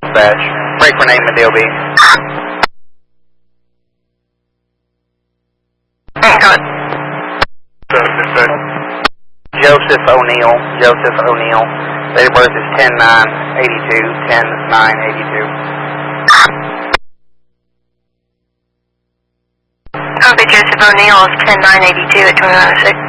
Dispatch. Break for name and DOB. Joseph O'Neill. Joseph O'Neill. Date of birth is 10-9-82. 10-9-82. Copy, Joseph O'Neill is 10-9-82 at 2906.